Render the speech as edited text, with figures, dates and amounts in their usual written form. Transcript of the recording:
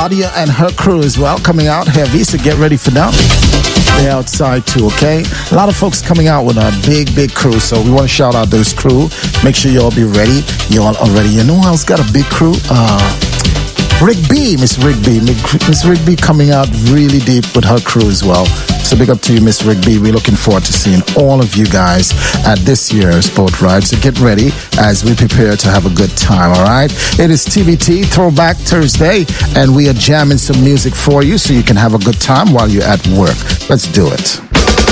Nadia and her crew as well coming out heavy, so get ready for them. They're outside too, okay? A lot of folks coming out with a big crew, so we want to shout out those crew. Make sure you all be ready. You all are ready. You know who else got a big crew? Rigby, Miss Rigby. Miss Rigby coming out really deep with her crew as well. So big up to you, Miss Rigby. We're looking forward to seeing all of you guys at this year's boat ride. So get ready as we prepare to have a good time, all right? It is TBT, Throwback Thursday, and we are jamming some music for you so you can have a good time while you're at work. Let's do it.